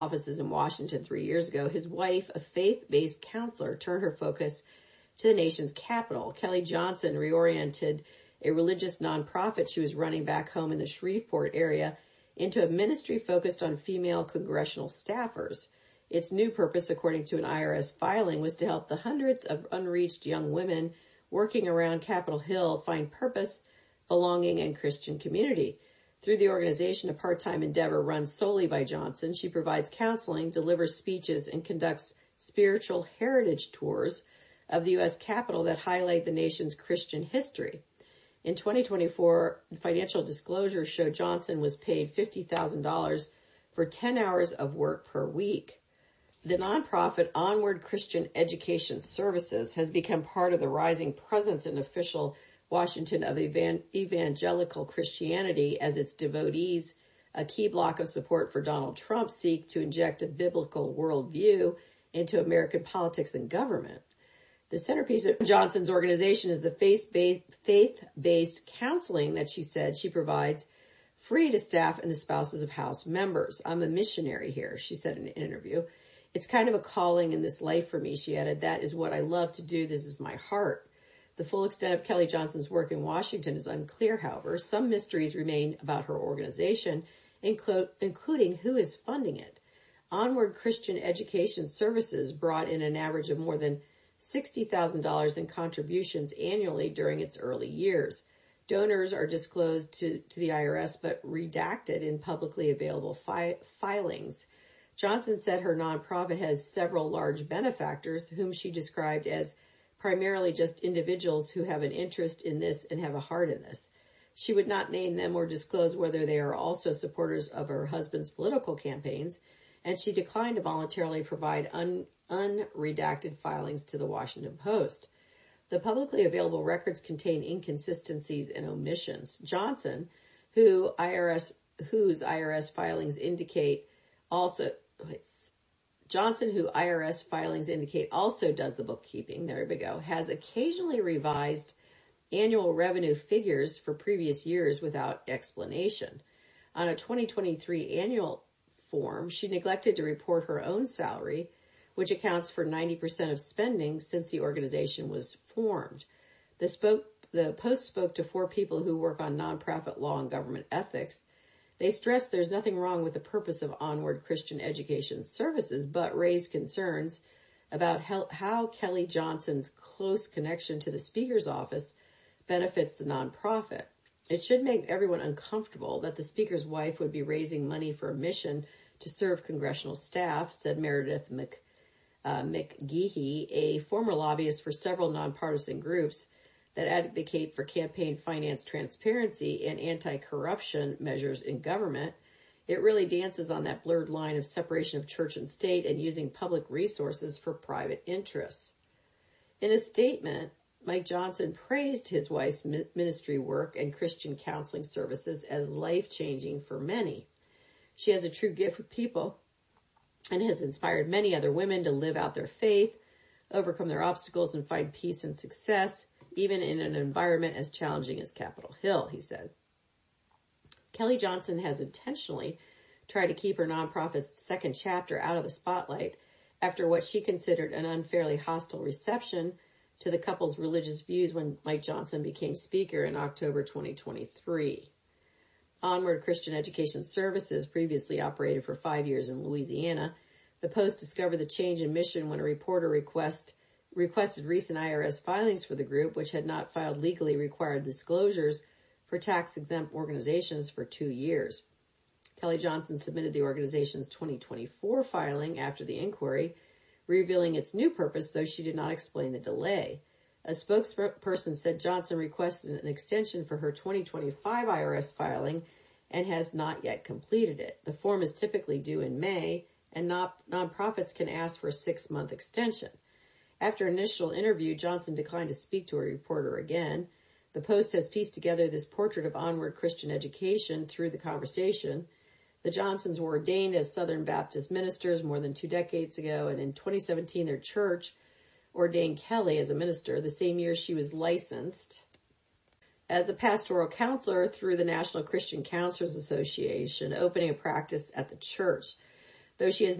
offices in Washington 3 years ago, his wife, a faith-based counselor, turned her focus to the nation's capital. Kelly Johnson reoriented a religious nonprofit she was running back home in the Shreveport area into a ministry focused on female congressional staffers. Its new purpose, according to an IRS filing, was to help the hundreds of unreached young women working around Capitol Hill find purpose, belonging, and Christian community. Through the organization, a part-time endeavor run solely by Johnson, she provides counseling, delivers speeches, and conducts spiritual heritage tours of the U.S. Capitol that highlight the nation's Christian history. In 2024, financial disclosures show Johnson was paid $50,000 for 10 hours of work per week. The nonprofit Onward Christian Education Services has become part of the rising presence in official Washington of evangelical Christianity as its devotees, a key block of support for Donald Trump, seek to inject a biblical worldview into American politics and government. The centerpiece of Johnson's organization is the faith-based counseling that she said she provides free to staff and the spouses of House members. I'm a missionary here, she said in an interview. It's kind of a calling in this life for me, she added. That is what I love to do. This is my heart. The full extent of Kelly Johnson's work in Washington is unclear, however. Some mysteries remain about her organization, including who is funding it. Onward Christian Education Services brought in an average of more than $60,000 in contributions annually during its early years. Donors are disclosed to the IRS but redacted in publicly available filings. Johnson said her nonprofit has several large benefactors whom she described as primarily just individuals who have an interest in this and have a heart in this. She would not name them or disclose whether they are also supporters of her husband's political campaigns, and she declined to voluntarily provide unredacted filings to the Washington Post. The publicly available records contain inconsistencies and omissions. Johnson, whose IRS filings indicate also does the bookkeeping, there we go, has occasionally revised annual revenue figures for previous years without explanation. On a 2023 annual form, she neglected to report her own salary, which accounts for 90% of spending since the organization was formed. The Post spoke to 4 people who work on nonprofit law and government ethics. They stressed there's nothing wrong with the purpose of Onward Christian Education Services, but raised concerns about how Kelly Johnson's close connection to the Speaker's office benefits the nonprofit. It should make everyone uncomfortable that the Speaker's wife would be raising money for a mission to serve congressional staff, said Meredith McGehee, a former lobbyist for several nonpartisan groups that advocate for campaign finance transparency and anti-corruption measures in government. It really dances on that blurred line of separation of church and state and using public resources for private interests. In a statement, Mike Johnson praised his wife's ministry work and Christian counseling services as life-changing for many. She has a true gift with people and has inspired many other women to live out their faith, overcome their obstacles, and find peace and success, even in an environment as challenging as Capitol Hill, he said. Kelly Johnson has intentionally tried to keep her nonprofit's second chapter out of the spotlight after what she considered an unfairly hostile reception to the couple's religious views when Mike Johnson became Speaker in October 2023. Onward Christian Education Services previously operated for 5 years in Louisiana. The Post discovered the change in mission when a reporter requested recent IRS filings for the group, which had not filed legally required disclosures for tax-exempt organizations for 2 years. Kelly Johnson submitted the organization's 2024 filing after the inquiry, revealing its new purpose, though she did not explain the delay. A spokesperson said Johnson requested an extension for her 2025 IRS filing and has not yet completed it. The form is typically due in May, and nonprofits can ask for a 6-month extension. After an initial interview, Johnson declined to speak to a reporter again. The Post has pieced together this portrait of Onward Christian Education through the conversation. The Johnsons were ordained as Southern Baptist ministers more than 2 decades ago, and in 2017 their church ordained Kelly as a minister, the same year she was licensed as a pastoral counselor through the National Christian Counselors Association, opening a practice at the church. Though she has